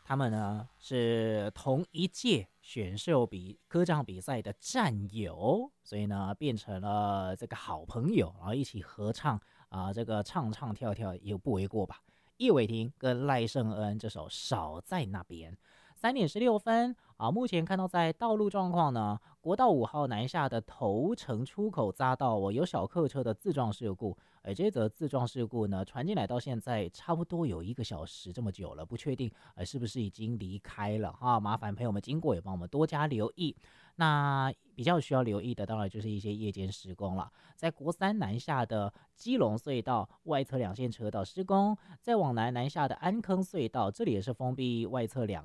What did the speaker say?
他们呢是同一届选秀歌唱比赛的战友，所以呢变成了这个好朋友，然后一起合唱这个唱唱跳跳也不为过吧。叶伟霆跟赖圣恩这首少在那边。3:16目前看到在道路状况呢，国道5号南下的头城出口匝道有小客车的自撞事故，而这则自撞事故呢传进来到现在差不多有1个小时这么久了，不确定是不是已经离开了麻烦朋友们经过也帮我们多加留意。那比较需要留意的当然就是一些夜间施工了，在国三南下的基隆隧道外侧2线车道施工，在往南下的安坑隧道这里也是封闭外侧2